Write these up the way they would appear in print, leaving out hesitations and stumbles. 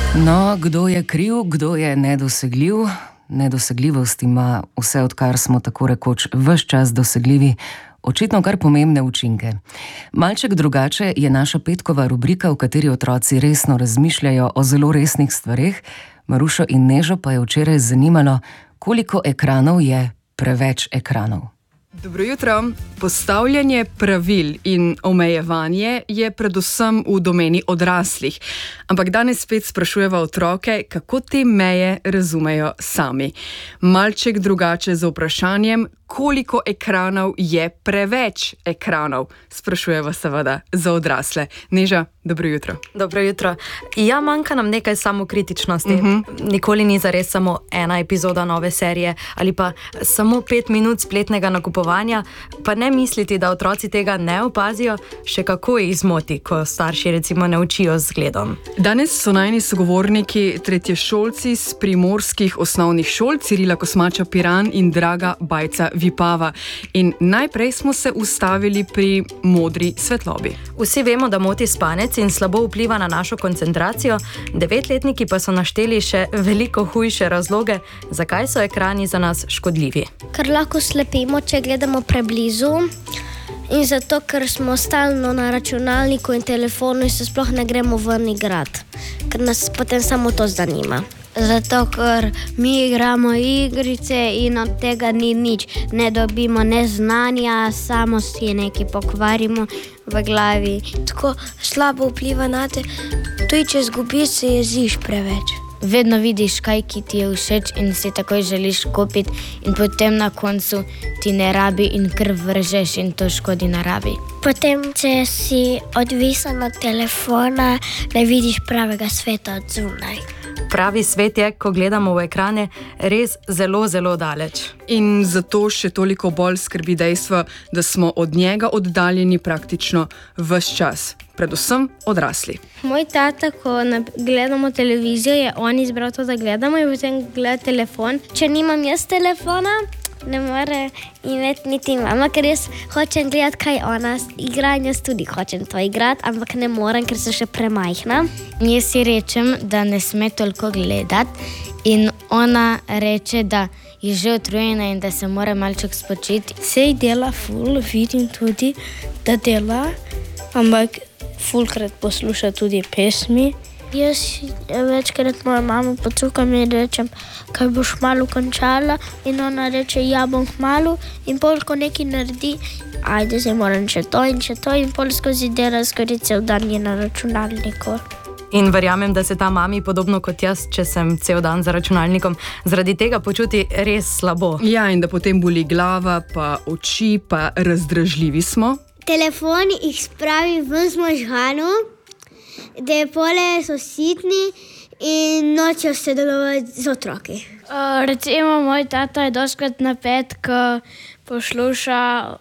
No, kdo je kriv, kdo je nedosegljiv? Nedosegljivost ima vse, odkar smo tako rekoč ves čas dosegljivi, očitno kar pomembne učinke. Malček drugače je naša petkova rubrika, v kateri otroci resno razmišljajo o zelo resnih stvareh. Marušo in Nežo pa je včeraj zanimalo, koliko ekranov je preveč ekranov. Dobro jutro. Postavljanje pravil in omejevanje je predvsem v domeni odraslih. Ampak danes spet sprašujeva otroke, kako te meje razumejo sami. Malček drugače z vprašanjem, koliko ekranov je preveč ekranov? Sprašujeva seveda za odrasle. Neža, dobro jutro. Dobro jutro. Ja, manjka nam nekaj samokritičnosti. Nikoli ni zares samo ena epizoda nove serije ali pa samo 5 minut spletnega nakupovanja, pa ne misliti, da otroci tega ne opazijo, še kako jih zmoti, ko starši recimo ne učijo z zgledom. Danes so najni sogovorniki tretješolci z primorskih osnovnih šol, Cirila Kosmača Piran in Draga Bajca Vipava. In najprej smo se ustavili pri modri svetlobi. Vsi vemo, da moti spanec in slabo vpliva na našo koncentracijo, 9-letniki pa so našteli še veliko hujše razloge, zakaj so ekrani za nas škodljivi. Ker lahko slepimo, če gledamo preblizu, in zato, ker smo stalno na računalniku in telefonu in se sploh ne gremo ven igrati, ker nas potem samo to zanima. Zato, ker mi igramo igrice in od tega ni nič. Ne dobimo ne znanja, samo si nekaj pokvarimo v glavi. Tako slabo vpliva na te, tudi če zgubiš, se jeziš preveč. Vedno vidiš kaj, ki ti je všeč in si takoj želiš kupiti in potem na koncu ti ne rabi in kar vržeš in to škodi naravi. Potem, če si odvisen od telefona, ne vidiš pravega sveta od zunaj. Pravi svet je, ko gledamo v ekrane, res zelo, zelo daleč. In zato še toliko bolj skrbi dejstvo, da smo od njega oddaljeni praktično ves čas. Predvsem odrasli. Moj tata, ko gledamo televizijo, je on izbral to, da gledamo in potem gleda telefon. Če nimam jaz telefona, ne more imeti niti mama, ker jaz hočem gledati, kaj ona igra in jaz tudi hočem to igrati, ampak ne morem, ker sem še premajhna. Jaz si rečem, da ne sme toliko gledati in ona reče, da je že utrujena in da se mora malček spočiti. Sej dela ful, vidim tudi, da dela, ampak fulkrat posluša tudi pesmi. Jaz večkrat mojo mamo pocukam in rečem, kaj boš malo končala, in ona reče, ja, bom kmalu, in pol, ko nekaj naredi, ajde, se moram še to, in pol skozi dela skoraj cel dan je na računalniku. In verjamem, da se ta mami, podobno kot jaz, če sem cel dan za računalnikom, zaradi tega počuti res slabo. Ja, in da potem boli glava, pa oči, pa razdražljivi smo. Telefon jih spravi ven z možganu, da pole so sitni in nočejo se delovati z otroki. Recimo, moj tata je dostikrat napet, ko posluša,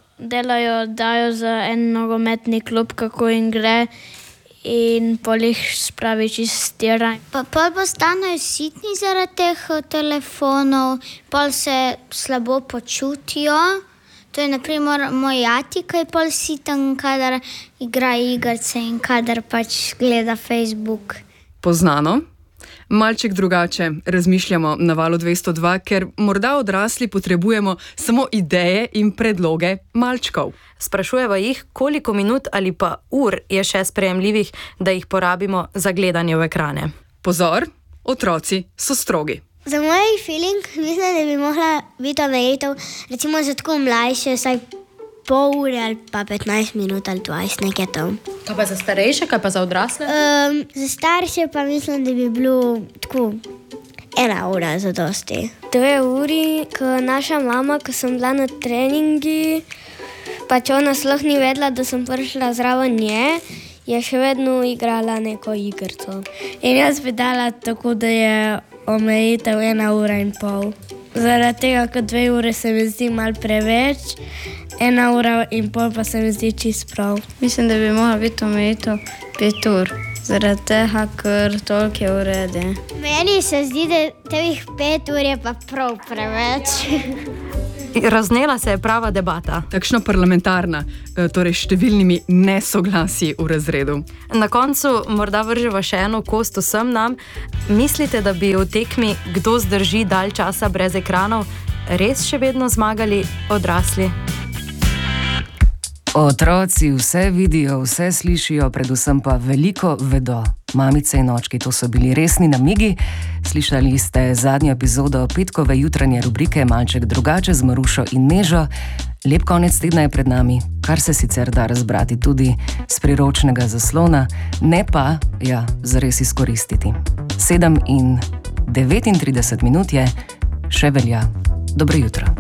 dajo za en nogometni klub, kako jim gre, in pol jih spravi čistira. Pa pol postanejo sitni zaradi teh telefonov, pol se slabo počutijo. To je naprimer moj ati, ki je pol siten, kadar igra igrice in kadar pač gleda Facebook. Poznano. Malček drugače razmišljamo na Valu 202, ker morda odrasli potrebujemo samo ideje in predloge malčkov. Sprašujeva jih, koliko minut ali pa ur je še sprejemljivih, da jih porabimo za gledanje v ekrane. Pozor, otroci so strogi. Za moj feeling mislim, da bi mogla biti omejitev, recimo za tako mlajše, saj pol ure ali pa 15 minut ali 20, nekaj tam. Kaj pa za starejše, kaj pa za odrasle? Za starše pa mislim, da bi bilo tako 1 ura za dosti. 2 uri, ko naša mama, ko sem bila na treningi, pač ona sploh ni vedela, da sem prišla zraven nje, je še vedno igrala neko igrico. In jaz bi dala tako, da je omejitev 1,5 ure. Zaradi tega, ko 2 ure se mi zdi malo preveč, 1,5 ure pa se mi zdi čist prav. Mislim, da bi mogla biti omejitev 5 ur. Zaradi tega, ker toliko je v redu. Meni se zdi, da teh 5 ur je pa prav preveč. Raznela se je prava debata. Takšna parlamentarna, torej številnimi nesoglasji v razredu. Na koncu morda vržemo še eno kost vsem nam. Mislite, da bi v tekmi, kdo zdrži dalj časa brez ekranov, res še vedno zmagali odrasli? Otroci vse vidijo, vse slišijo, predvsem pa veliko vedo. Mamice in očki, to so bili resni namigi. Slišali ste zadnjo epizodo petkove jutranje rubrike Malček drugače z Marušo in Nežo. Lep konec tedna je pred nami, kar se sicer da razbrati tudi z priročnega zaslona, ne pa, zares izkoristiti. 7:39 je, še velja. Dobro jutro.